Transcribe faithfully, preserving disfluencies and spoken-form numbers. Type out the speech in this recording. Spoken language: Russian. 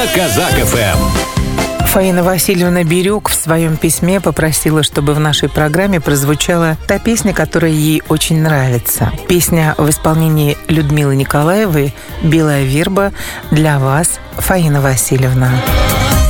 на Казак эф эм. Фаина Васильевна Бирюк в своем письме попросила, чтобы в нашей программе прозвучала та песня, которая ей очень нравится. Песня в исполнении Людмилы Николаевой «Белая верба» для вас, Фаина Васильевна.